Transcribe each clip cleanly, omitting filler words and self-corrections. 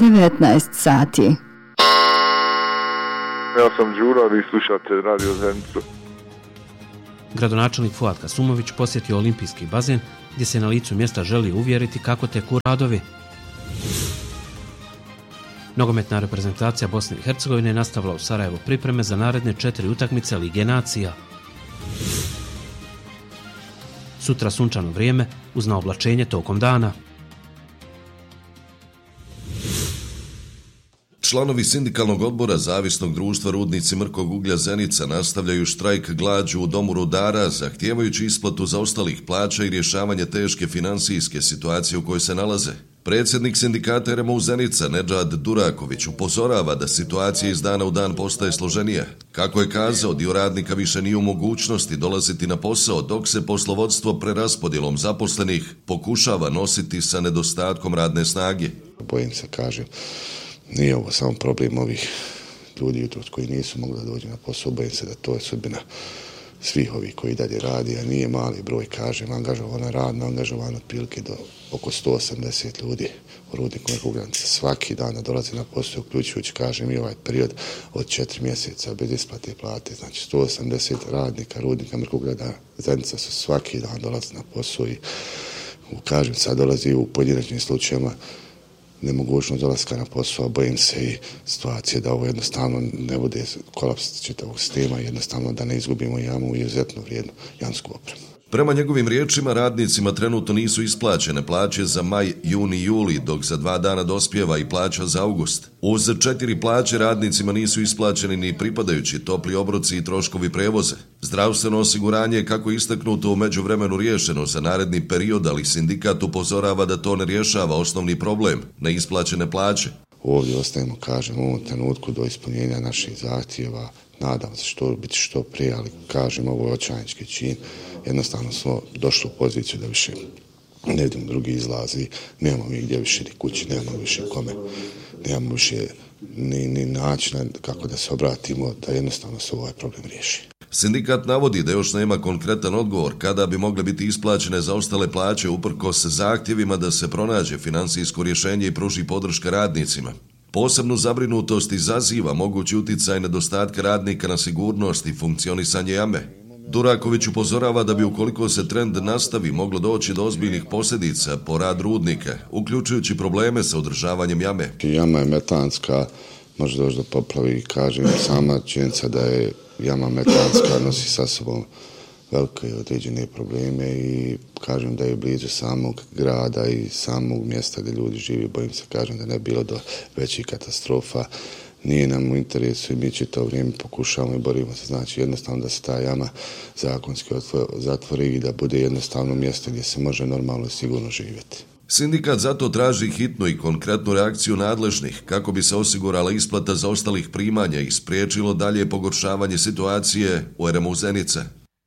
19 sati. Ja sam Đura, vi slušate Radio Zenicu. Gradonačelnik Fuad Kasumović posjetio olimpijski bazen gdje se na licu mjesta želi uvjeriti kako teku radovi. Nogometna reprezentacija Bosne i Hercegovine nastavila u Sarajevu pripreme za naredne 4 utakmice Lige nacija. Sutra sunčano vrijeme uz naoblačenje tokom dana. Članovi sindikalnog odbora Zavisnog društva Rudnici mrkog uglja Zenica nastavljaju štrajk glađu u Domu rudara, zahtijevajući isplatu zaostalih plaća i rješavanje teške financijske situacije u kojoj se nalaze. Predsjednik sindikata RMU Zenica, Nedžad Duraković, upozorava da situacija iz dana u dan postaje složenija. Kako je kazao, dio radnika više nije u mogućnosti dolaziti na posao, dok se poslovodstvo preraspodjelom zaposlenih pokušava nositi sa nedostatkom radne snage. Bojim se, kažem, nije ovo samo problem ovih ljudi koji nisu mogli da dođu na posao, bojim se da to je sudbina svih ovih koji dalje radi, a nije mali broj, kažem, angažovano radno, angažovano otprilike do oko 180 ljudi u Rudniku mrkog uglja. Svaki dan dolazi na posao, uključujući, kažem, i ovaj period od 4 mjeseca bez isplate plate. Znači 180 radnika Rudnika mrkog uglja Zenica su svaki dan dolazi na posao i, kažem, sad dolazi u pojedinačnim slučajevima nemogućnost dolaska na posao, bojim se i situacije da ovo jednostavno ne bude kolaps čitavog sistema, jednostavno da ne izgubimo jamu i izuzetno vrijednu jamsku opremu. Prema njegovim riječima, radnicima trenutno nisu isplaćene plaće za maj, juni i juli, dok za 2 dana dospijeva i plaća za august. Uz 4 plaće radnicima nisu isplaćeni ni pripadajući topli obroci i troškovi prevoza. Zdravstveno osiguranje je, kako istaknuto, u međuvremenu riješeno za naredni period, ali sindikat upozorava da to ne rješava osnovni problem, neisplaćene plaće. Ovdje ostajemo, kažem, u ovom trenutku do ispunjenja naših zahtjeva. Nadam se biti što prije, ali kažem, ovo je očajnički čin. Jednostavno smo došli u poziciju da više ne vidimo drugi izlazi, nemamo mi gdje više ni kući, nemamo više kome, nemamo više ni načina kako da se obratimo, da jednostavno se ovaj problem riješi. Sindikat navodi da još nema konkretan odgovor kada bi mogle biti isplaćene zaostale plaće uprkos zahtjevima da se pronađe financijsko rješenje i pruži podrška radnicima. Posebnu zabrinutost izaziva mogući utjecaj nedostatka radnika na sigurnost i funkcionisanje jame. Duraković upozorava da bi, ukoliko se trend nastavi, moglo doći do ozbiljnih posljedica po rad rudnika, uključujući probleme sa održavanjem jame. Jama je metanska, može doći do poplavi, kažem, sama činjenica da je jama metanska nosi sa sobom velike određene probleme i kažem da je blizu samog grada i samog mjesta gdje ljudi živi. Bojim se, kažem, da ne bi bilo do većih katastrofa. Nije nam u interesu i mi čitavo vrijeme pokušavamo i borimo se. Znači jednostavno da se ta jama zakonski zatvori i da bude jednostavno mjesto gdje se može normalno i sigurno živjeti. Sindikat zato traži hitnu i konkretnu reakciju nadležnih kako bi se osigurala isplata zaostalih primanja i spriječilo dalje pogoršavanje situacije u RMU Zenica.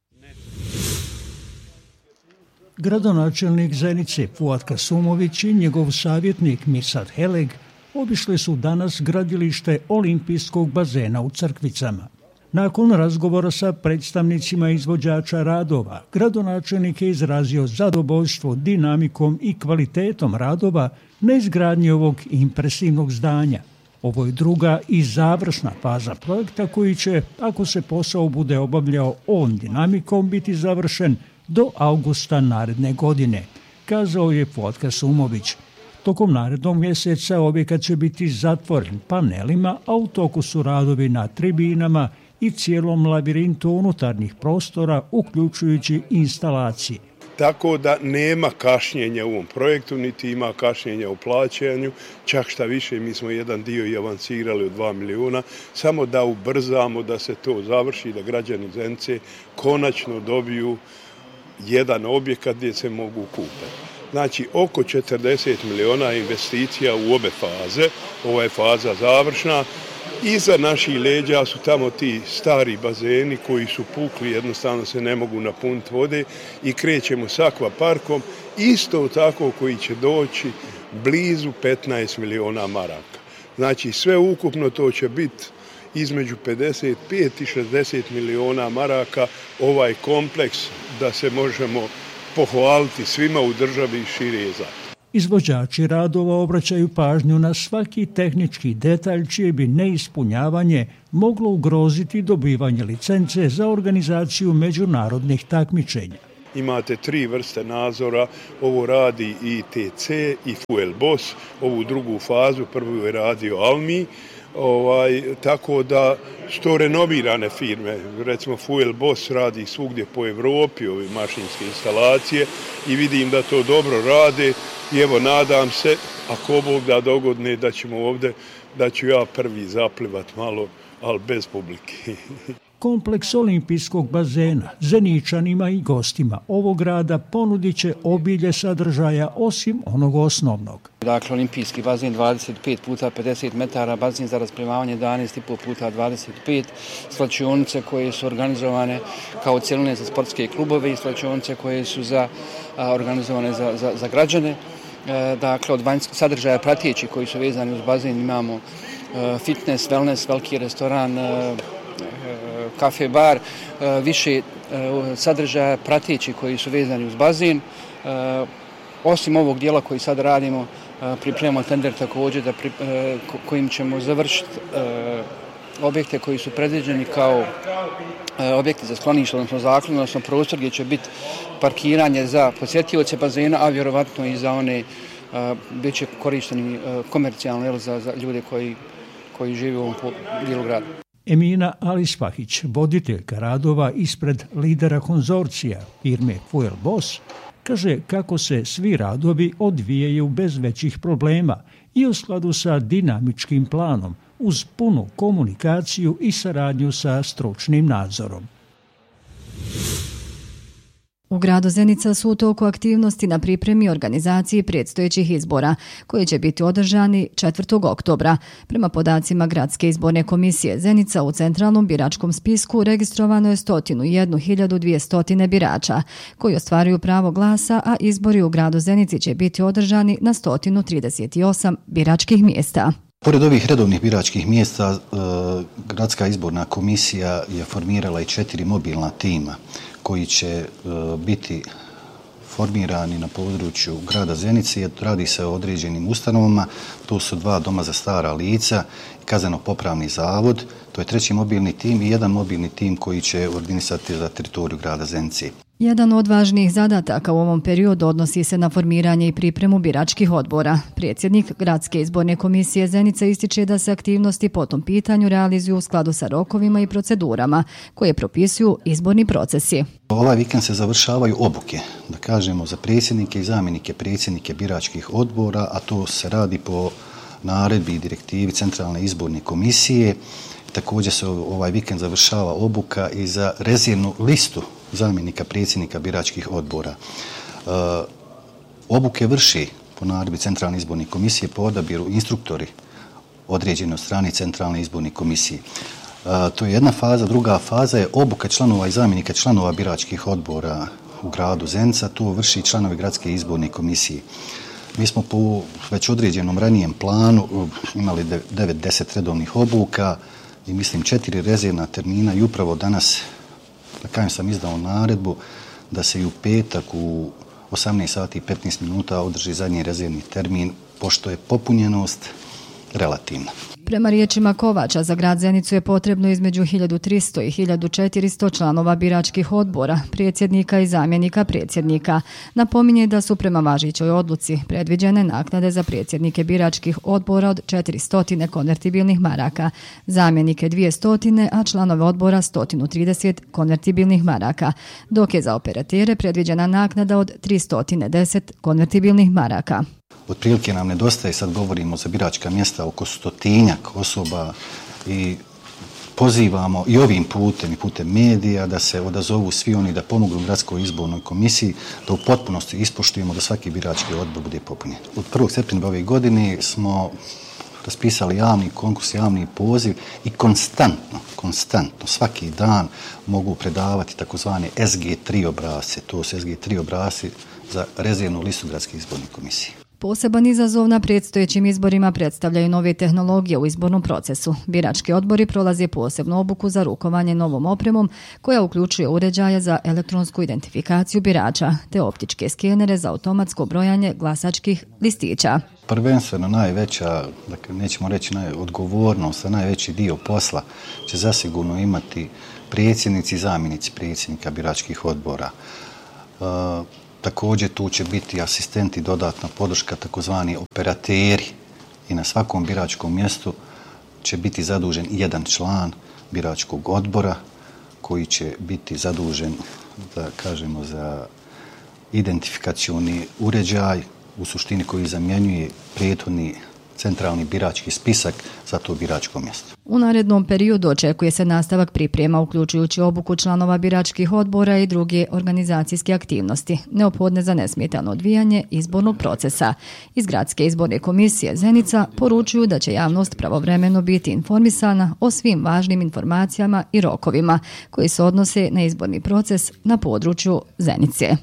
Gradonačelnik Zenice Fuad Kasumović i njegov savjetnik Mirsad Heleg obišli su danas gradilište olimpijskog bazena u Crkvicama. Nakon razgovora sa predstavnicima izvođača radova, gradonačelnik je izrazio zadovoljstvo dinamikom i kvalitetom radova na izgradnji ovog impresivnog zdanja. Ovo je druga i završna faza projekta koji će, ako se posao bude obavljao ovom dinamikom, biti završen do avgusta naredne godine, kazao je Fuad Kasumović. Tokom narednog mjeseca objekat će biti zatvoren panelima, a u toku su radovi na tribinama i cijelom labirintu unutarnjih prostora, uključujući instalacije. Tako da nema kašnjenja u ovom projektu, niti ima kašnjenja u plaćanju, čak šta više, mi smo jedan dio i avansirali od 2 milijuna, samo da ubrzamo da se to završi, da građani Zenice konačno dobiju jedan objekat gdje se mogu kupati. Znači, oko 40 milijuna investicija u obe faze, ova je faza završna. Iza naših leđa su tamo ti stari bazeni koji su pukli, jednostavno se ne mogu napuniti vode i krećemo s akvaparkom, isto tako koji će doći blizu 15 milijuna maraka. Znači, sve ukupno to će biti između 55 i 60 milijuna maraka ovaj kompleks da se možemo pohvaliti svima u državi i šire za. Izvođači radova obraćaju pažnju na svaki tehnički detalj čije bi neispunjavanje moglo ugroziti dobivanje licence za organizaciju međunarodnih takmičenja. Imate 3 vrste nadzora, ovo radi ITC i Fuel Boss, ovu drugu fazu, prvu je radio Almi, tako da su to renovirane firme. Recimo Fuel Boss radi svugdje po Evropi ove mašinske instalacije i vidim da to dobro rade i evo nadam se, ako Bog da dogodne, da ćemo ovdje, da ću ja prvi zaplivat malo, ali bez publike. Kompleks olimpijskog bazena Zeničanima i gostima ovog grada ponudit će obilje sadržaja osim onog osnovnog. Dakle, olimpijski bazen 25 puta 50 metara, bazen za raspremavanje 11,5 puta 25, slačionice koje su organizovane kao cjeline za sportske klubove i slačionice koje su organizovane za građane. Dakle, od vanjskog sadržaja prateći koji su vezani uz bazen imamo fitness, wellness, veliki restoran, kafe, bar, više sadržaja prateći koji su vezani uz bazen. Osim ovog dijela koji sad radimo, pripremamo tender također kojim ćemo završiti objekte koji su predviđeni kao objekti za sklonište, odnosno zaklon, odnosno prostor gdje će biti parkiranje za posjetioce bazena, a vjerovatno i za one bit će korišteni komercijalno za ljude koji žive u ovom dijelu grada. Emina Alispahić, voditeljka radova ispred lidera konzorcija firme Fuel Boss, kaže kako se svi radovi odvijaju bez većih problema i u skladu sa dinamičkim planom, uz punu komunikaciju i saradnju sa stručnim nadzorom. U gradu Zenica su u toku aktivnosti na pripremi organizaciji predstojećih izbora, koji će biti održani 4. oktobra. Prema podacima Gradske izborne komisije Zenica, u centralnom biračkom spisku registrovano je 101.200 birača, koji ostvaruju pravo glasa, a izbori u gradu Zenici će biti održani na 138 biračkih mjesta. Pored ovih redovnih biračkih mjesta, Gradska izborna komisija je formirala i 4 mobilna tima koji će biti formirani na području grada Zenice. Radi se o određenim ustanovama, to su 2 doma za stara lica, kazneno-popravni zavod, to je 3. mobilni tim i 1 mobilni tim koji će organizati za teritoriju grada Zenice. Jedan od važnijih zadataka u ovom periodu odnosi se na formiranje i pripremu biračkih odbora. Predsjednik Gradske izborne komisije Zenica ističe da se aktivnosti po tom pitanju realizuju u skladu sa rokovima i procedurama koje propisuju izborni procesi. Ovaj vikend se završavaju obuke, da kažemo, za predsjednike i zamjenike predsjednike biračkih odbora, a to se radi po naredbi i direktivi Centralne izborne komisije. Također se ovaj vikend završava obuka i za rezervnu listu zamjenika predsjednika biračkih odbora. Obuke vrši po naredbi Centralne izborne komisije po odabiru instruktori određeni od strane Centralne izborne komisije. To je jedna faza. Druga faza je obuka članova i zamjenika članova biračkih odbora u gradu Zenica. To vrši članovi Gradske izborne komisije. Mi smo po već određenom ranijem planu imali 9-10 redovnih obuka i mislim 4 rezervna termina i upravo danas, na kajem sam izdao naredbu da se i u petak u 18 sati i 15 minuta održi zadnji rezervni termin, pošto je popunjenost relativna. Prema riječima Kovača, za grad Zenicu je potrebno između 1300 i 1400 članova biračkih odbora, predsjednika i zamjenika predsjednika. Napominje da su prema važećoj odluci predviđene naknade za predsjednike biračkih odbora od 400 konvertibilnih maraka, zamjenike 200, a članove odbora 130 konvertibilnih maraka, dok je za operatere predviđena naknada od 310 konvertibilnih maraka. Otprilike nam nedostaje, sad govorimo za biračka mjesta, oko 100 osoba i pozivamo i ovim putem i putem medija da se odazovu svi oni da pomognu Gradskoj izbornoj komisiji da u potpunosti ispoštujemo da svaki birački odbor bude popunjen. Od 1. septembra ove godine smo raspisali javni konkurs, javni poziv i konstantno svaki dan mogu predavati takozvane SG3 obrasce. To su SG3 obrasci za rezervnu listu Gradske izborne komisije. Poseban izazov na predstojećim izborima predstavljaju nove tehnologije u izbornom procesu. Birački odbori prolaze posebnu obuku za rukovanje novom opremom koja uključuje uređaje za elektronsku identifikaciju birača te optičke skenere za automatsko brojanje glasačkih listića. Prvenstveno najveća, dakle nećemo reći odgovornost, a najveći dio posla će zasigurno imati predsjednici i zamjenici predsjednika biračkih odbora. Također tu će biti asistenti, dodatna podrška, takozvani operateri i na svakom biračkom mjestu će biti zadužen jedan član biračkog odbora koji će biti zadužen za identifikacioni uređaj, u suštini koji zamjenjuje prethodni centralni birački spisak za to biračko mjesto. U narednom periodu očekuje se nastavak priprema, uključujući obuku članova biračkih odbora i druge organizacijske aktivnosti, neophodne za nesmetano odvijanje izbornog procesa. Iz Gradske izborne komisije Zenica poručuju da će javnost pravovremeno biti informisana o svim važnim informacijama i rokovima koji se odnose na izborni proces na području Zenice.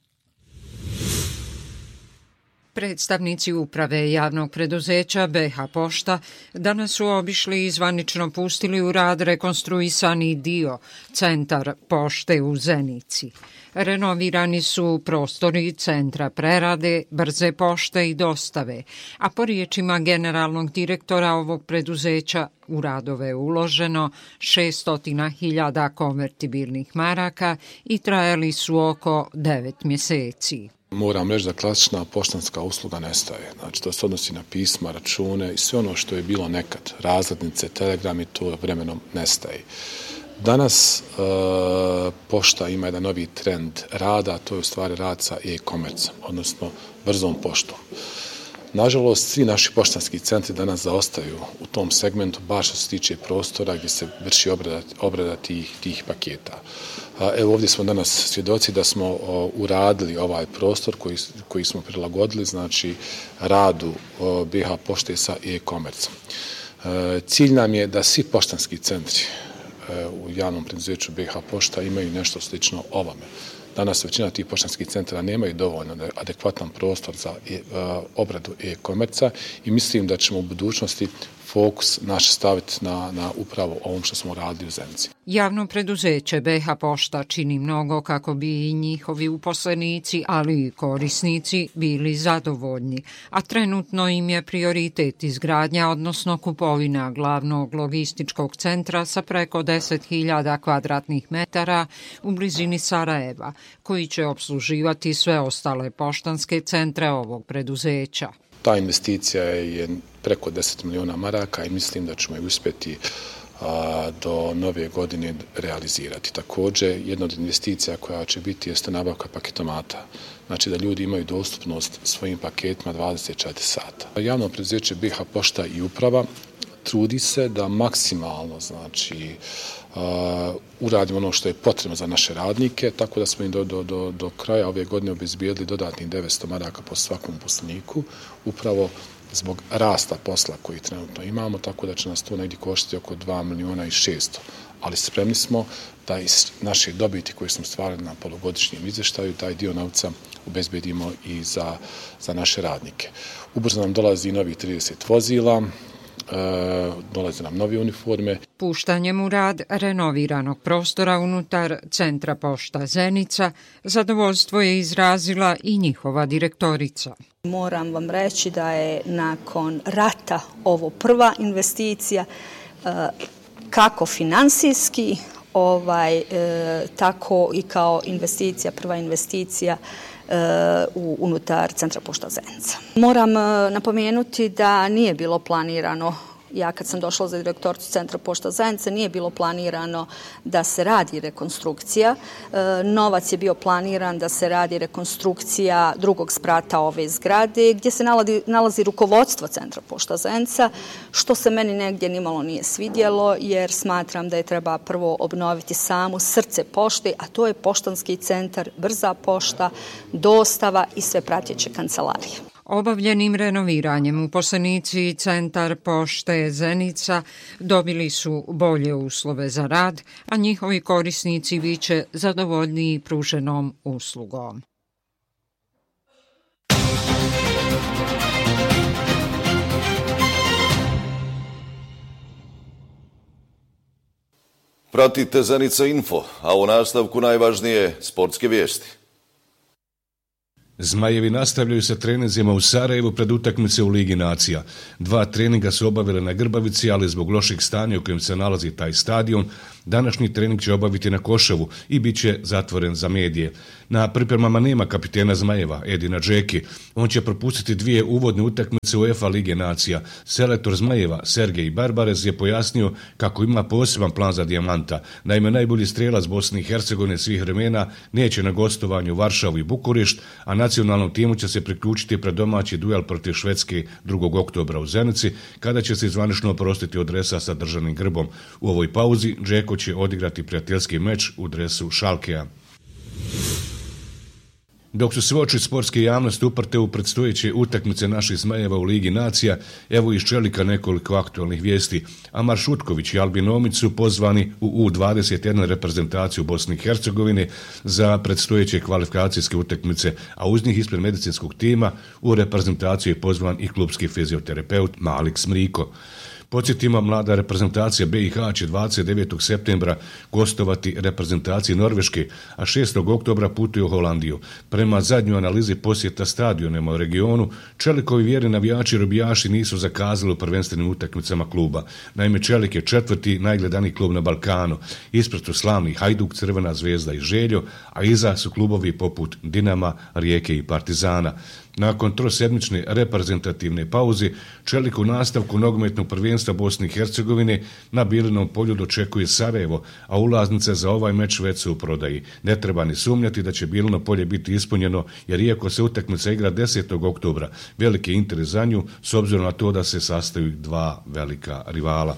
Predstavnici uprave javnog preduzeća BiH Pošta danas su obišli i zvanično pustili u rad rekonstruisani dio Centar pošte u Zenici. Renovirani su prostori centra prerade, brze pošte i dostave, a po riječima generalnog direktora ovog preduzeća u radove je uloženo 600.000 konvertibilnih maraka i trajali su oko 9 mjeseci. Moram reći da klasična poštanska usluga nestaje. Znači, to se odnosi na pisma, račune i sve ono što je bilo nekad, razglednice, telegrami, to vremenom nestaje. Danas pošta ima jedan novi trend rada, to je u stvari rad sa e-komercom, odnosno brzom poštom. Nažalost, svi naši poštanski centri danas zaostaju u tom segmentu, baš što se tiče prostora gdje se vrši obrada tih paketa. Evo ovdje smo danas svjedoci da smo uradili ovaj prostor koji smo prilagodili, znači radu BiH Pošte sa e-komercom. Cilj nam je da svi poštanski centri u javnom preduzeću BiH Pošta imaju nešto slično ovome. Danas većina tih poštanskih centara nemaju dovoljno adekvatan prostor za obradu e-komerca i mislim da ćemo u budućnosti fokus naš staviti na upravo ovom što smo radili u Zenici. Javno preduzeće BiH Pošta čini mnogo kako bi i njihovi uposlenici, ali i korisnici bili zadovoljni, a trenutno im je prioritet izgradnja, odnosno kupovina glavnog logističkog centra sa preko 10.000 kvadratnih metara u blizini Sarajeva, koji će obsluživati sve ostale poštanske centre ovog preduzeća. Ta investicija je preko 10 milijuna maraka i mislim da ćemo je uspjeti do nove godine realizirati. Također, jedna od investicija koja će biti jeste nabavka paketomata. Znači da ljudi imaju dostupnost svojim paketima 24 sata. Javno preduzeće BiH Pošta i uprava trudi se da maksimalno uradimo ono što je potrebno za naše radnike, tako da smo im do kraja ove godine obezbijedili dodatnih 900 maraka po svakom uposleniku, upravo zbog rasta posla koji trenutno imamo, tako da će nas to negdje koštiti oko 2.600.000. Ali spremni smo da iz naše dobiti koje smo stvarali na polugodišnjem izvještaju, taj dio novca obezbijedimo i za naše radnike. Ubrzo nam dolazi novi 30 vozila, dolaze nam nove uniforme. Puštanjem u rad renoviranog prostora unutar Centra pošta Zenica zadovoljstvo je izrazila i njihova direktorica. Moram vam reći da je nakon rata ovo prva investicija kako finansijski, tako i kao investicija, prva investicija unutar Centra pošta Zenica. Moram napomenuti da nije bilo planirano, ja kad sam došla za direktoricu Centra pošta Zenica, nije bilo planirano da se radi rekonstrukcija. Novac je bio planiran da se radi rekonstrukcija drugog sprata ove zgrade gdje se nalazi rukovodstvo Centra pošta Zenica, što se meni negdje nimalo nije svidjelo jer smatram da je treba prvo obnoviti samo srce pošte, a to je poštanski centar, brza pošta, dostava i sve prateće kancelarije. Obavljenim renoviranjem uposlenici Centar pošte Zenica dobili su bolje uslove za rad, a njihovi korisnici biće zadovoljniji pruženom uslugom. Pratite Zenica Info, a u nastavku najvažnije sportske vijesti. Zmajevi nastavljaju sa treninzima u Sarajevu pred utakmice u Ligi nacija. 2 treninga su obavile na Grbavici, ali zbog lošeg stanja u kojem se nalazi taj stadion, današnji trening će obaviti na Koševu i bit će zatvoren za medije. Na pripremama nema kapitena Zmajeva, Edina Džeki. On će propustiti 2 uvodne utakmice UEFA Lige nacija. Selektor Zmajeva, Sergej Barbarez, je pojasnio kako ima poseban plan za Dijamanta. Naime, najbolji strelac Bosne i Hercegovine svih vremena neće na gostovanju u Varšavu i Bukurešt, a nacionalnom timu će se priključiti pred domaći duel protiv Švedske 2. oktobra u Zenici, kada će se zvanično oprostiti od dresa sa državnim grbom. U ovoj pauzi Džeko će odigrati prijateljski meč u dresu Šalkea. Dok su sve oči sportske javnosti uprte u predstojeće utakmice naših Zmajeva u Ligi nacija, evo iz Čelika nekoliko aktualnih vijesti. Amar Šutković i Albin Omić su pozvani u U21 reprezentaciju Bosne i Hercegovine za predstojeće kvalifikacijske utakmice, a uz njih ispred medicinskog tima u reprezentaciju je pozvan i klubski fizioterapeut Malik Smriko. Podsjetimo, mlada reprezentacija BiH će 29. septembra gostovati reprezentaciji Norveške, a 6. oktobra putuje u Holandiju. Prema zadnjoj analizi posjeta stadionima u regionu, Čelikovi vjerni navijači i robijaši nisu zakazali u prvenstvenim utakmicama kluba. Naime, Čelik je 4. najgledaniji klub na Balkanu. Ispred su slavni Hajduk, Crvena zvezda i Željo, a iza su klubovi poput Dinama, Rijeke i Partizana. Nakon trosedmične reprezentativne pauze, Čelik u nastavku nogometnog prvenstva Bosne i Hercegovine na Bilinom polju dočekuje Sarajevo, a ulaznice za ovaj meč već su u prodaji. Ne treba ni sumnjati da će Bilino polje biti ispunjeno, jer iako se utakmica igra 10. oktobra, veliki interes za nju, s obzirom na to da se sastaju 2 velika rivala.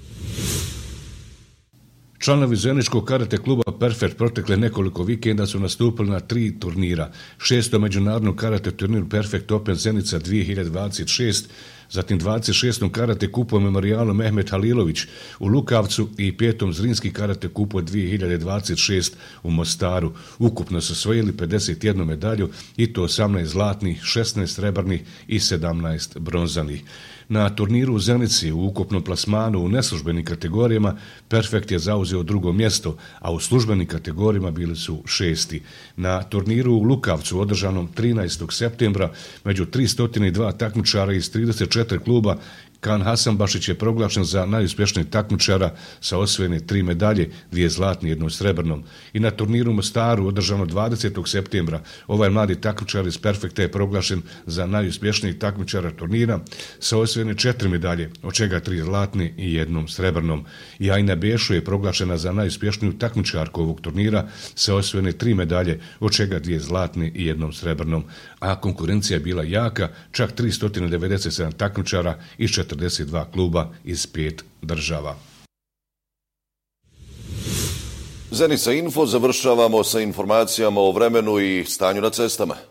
Članovi Zeničkog karate kluba Perfekt protekle nekoliko vikenda su nastupili na 3 turnira. 6. međunarodnog karate turniru Perfect Open Zenica 2026, zatim 26. karate kupu memorijalu Mehmet Halilović u Lukavcu i 5. Zrinski karate kupu 2026 u Mostaru. Ukupno su osvojili 51 medalju i to 18 zlatnih, 16 srebrnih i 17 bronzanih. Na turniru u Zenici u ukupnom plasmanu u neslužbenim kategorijama Perfekt je zauzeo 2. mjesto, a u službenim kategorijama bili su 6. Na turniru u Lukavcu održanom 13. septembra među 302 takmičara iz 34 kluba Kan Hasanbašić je proglašen za najuspješnijeg takmičara sa osvojene 3 medalje, 2 zlatne i 1 srebrnom. I na turniru u Mostaru održano 20. septembra ovaj mladi takmičar iz Perfekta je proglašen za najuspješnijeg takmičara turnira sa osvojene 4 medalje, od čega 3 zlatne i 1 srebrnom. I Ajna Bešu je proglašena za najuspješniju takmičarku ovog turnira sa osvojene 3 medalje, od čega 2 zlatne i 1 srebrnom. A konkurencija je bila jaka, čak 397 takmičara i 42 kluba iz 5 država. Zenica Info završavamo sa informacijama o vremenu i stanju na cestama.